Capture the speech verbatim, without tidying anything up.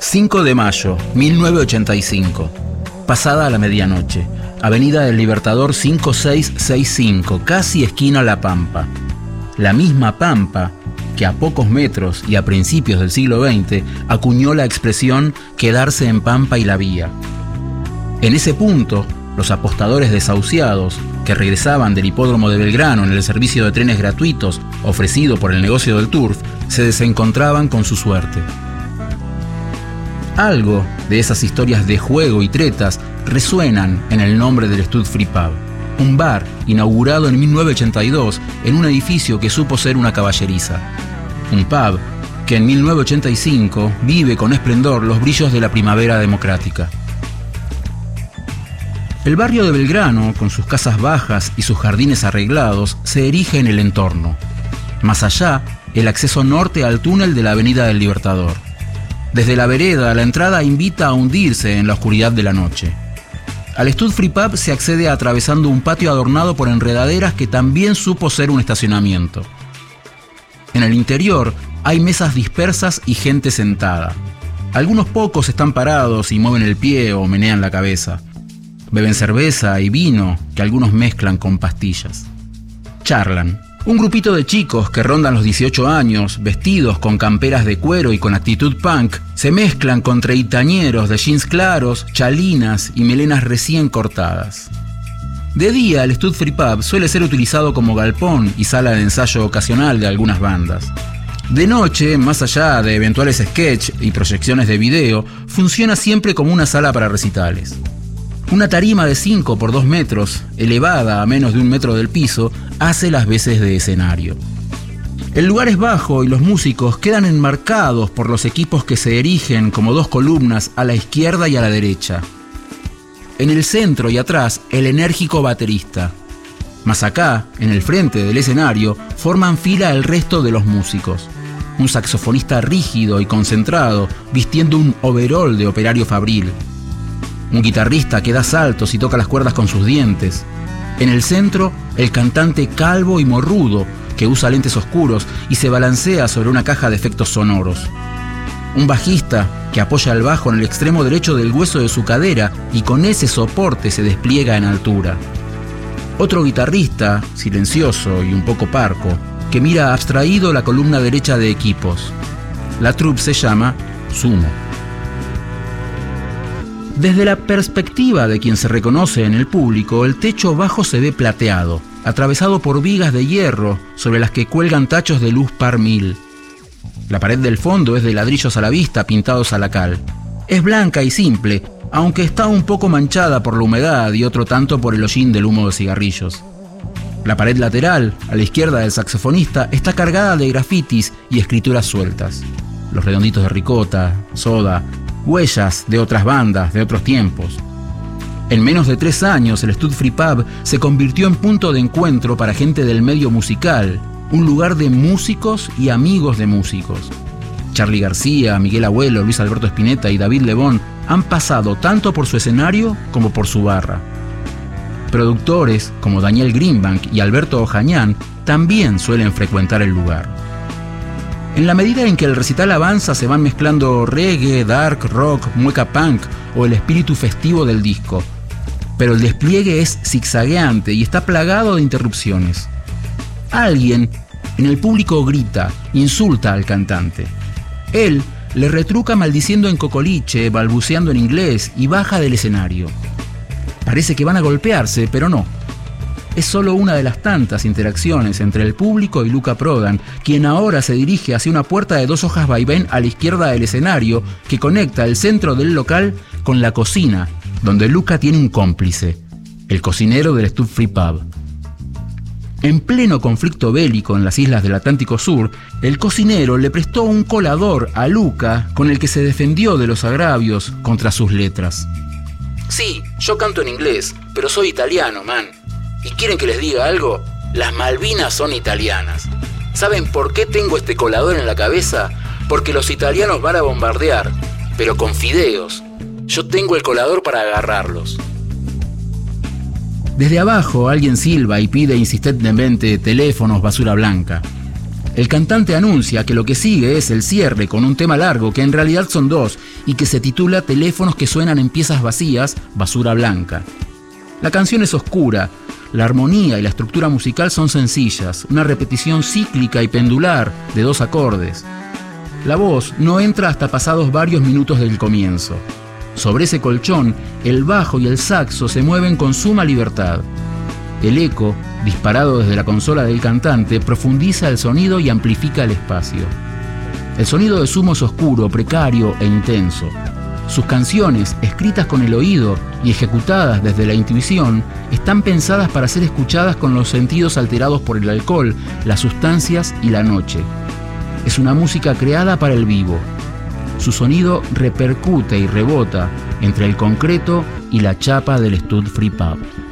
cinco de mayo, mil novecientos ochenta y cinco. Pasada la medianoche. Avenida del Libertador cinco seis seis cinco, casi esquina La Pampa. La misma Pampa que a pocos metros y a principios del siglo veinte acuñó la expresión quedarse en Pampa y la vía. En ese punto, los apostadores desahuciados que regresaban del hipódromo de Belgrano en el servicio de trenes gratuitos ofrecido por el negocio del turf se desencontraban con su suerte. Algo de esas historias de juego y tretas resuenan en el nombre del Stud Free Pub, un bar inaugurado en mil novecientos ochenta y dos en un edificio que supo ser una caballeriza. Un pub que en mil novecientos ochenta y cinco vive con esplendor los brillos de la primavera democrática. El barrio de Belgrano, con sus casas bajas y sus jardines arreglados, se erige en el entorno. Más allá, el acceso norte al túnel de la Avenida del Libertador. Desde la vereda, la entrada invita a hundirse en la oscuridad de la noche. Al Stud Free Pub se accede atravesando un patio adornado por enredaderas que también supo ser un estacionamiento. En el interior hay mesas dispersas y gente sentada. Algunos pocos están parados y mueven el pie o menean la cabeza. Beben cerveza y vino que algunos mezclan con pastillas. Charlan. Un grupito de chicos que rondan los dieciocho años, vestidos con camperas de cuero y con actitud punk, se mezclan con treitañeros de jeans claros, chalinas y melenas recién cortadas. De día, el Stud Free Pub suele ser utilizado como galpón y sala de ensayo ocasional de algunas bandas. De noche, más allá de eventuales sketch y proyecciones de video, funciona siempre como una sala para recitales. Una tarima de cinco por dos metros, elevada a menos de un metro del piso, hace las veces de escenario. El lugar es bajo y los músicos quedan enmarcados por los equipos que se erigen como dos columnas a la izquierda y a la derecha. En el centro y atrás, el enérgico baterista. Más acá, en el frente del escenario, forman fila el resto de los músicos. Un saxofonista rígido y concentrado, vistiendo un overol de operario fabril. Un guitarrista que da saltos y toca las cuerdas con sus dientes. En el centro, el cantante calvo y morrudo, que usa lentes oscuros y se balancea sobre una caja de efectos sonoros. Un bajista que apoya el bajo en el extremo derecho del hueso de su cadera y con ese soporte se despliega en altura. Otro guitarrista, silencioso y un poco parco, que mira abstraído la columna derecha de equipos. La troupe se llama Sumo. Desde la perspectiva de quien se reconoce en el público, el techo bajo se ve plateado, atravesado por vigas de hierro sobre las que cuelgan tachos de luz par mil. La pared del fondo es de ladrillos a la vista pintados a la cal. Es blanca y simple, aunque está un poco manchada por la humedad y otro tanto por el hollín del humo de cigarrillos. La pared lateral, a la izquierda del saxofonista, está cargada de grafitis y escrituras sueltas. Los redonditos de ricota, soda, huellas de otras bandas, de otros tiempos. En menos de tres años, el Stud Free Pub se convirtió en punto de encuentro para gente del medio musical, un lugar de músicos y amigos de músicos. Charly García, Miguel Abuelo, Luis Alberto Spinetta y David Lebón han pasado tanto por su escenario como por su barra. Productores como Daniel Greenbank y Alberto Ojañán también suelen frecuentar el lugar. En la medida en que el recital avanza se van mezclando reggae, dark, rock, mueca punk o el espíritu festivo del disco. Pero el despliegue es zigzagueante y está plagado de interrupciones. Alguien en el público grita, insulta al cantante. Él le retruca maldiciendo en cocoliche, balbuceando en inglés y baja del escenario. Parece que van a golpearse, pero no. Es solo una de las tantas interacciones entre el público y Luca Prodan, quien ahora se dirige hacia una puerta de dos hojas vaivén a la izquierda del escenario que conecta el centro del local con la cocina, donde Luca tiene un cómplice, el cocinero del Stud Free Pub. En pleno conflicto bélico en las islas del Atlántico Sur, el cocinero le prestó un colador a Luca con el que se defendió de los agravios contra sus letras. Sí, yo canto en inglés, pero soy italiano, man. ¿Y quieren que les diga algo? Las Malvinas son italianas. ¿Saben por qué tengo este colador en la cabeza? Porque los italianos van a bombardear, pero con fideos. Yo tengo el colador para agarrarlos. Desde abajo alguien silba y pide insistentemente teléfonos, basura blanca. El cantante anuncia que lo que sigue es el cierre con un tema largo, que en realidad son dos, y que se titula Teléfonos que suenan en piezas vacías, basura blanca. La canción es oscura, la armonía y la estructura musical son sencillas, una repetición cíclica y pendular de dos acordes. La voz no entra hasta pasados varios minutos del comienzo. Sobre ese colchón, el bajo y el saxo se mueven con suma libertad. El eco, disparado desde la consola del cantante, profundiza el sonido y amplifica el espacio. El sonido de Sumo es oscuro, precario e intenso. Sus canciones, escritas con el oído y ejecutadas desde la intuición, están pensadas para ser escuchadas con los sentidos alterados por el alcohol, las sustancias y la noche. Es una música creada para el vivo. Su sonido repercute y rebota entre el concreto y la chapa del Stud Free Pub.